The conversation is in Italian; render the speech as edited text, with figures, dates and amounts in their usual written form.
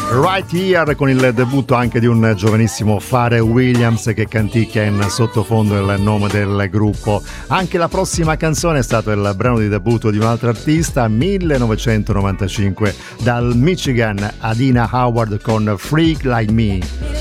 Right Here, con il debutto anche di un giovanissimo Pharrell Williams che canticchia in sottofondo il nome del gruppo. Anche la prossima canzone è stato il brano di debutto di un altro artista, 1995, dal Michigan, Adina Howard con Freak Like Me.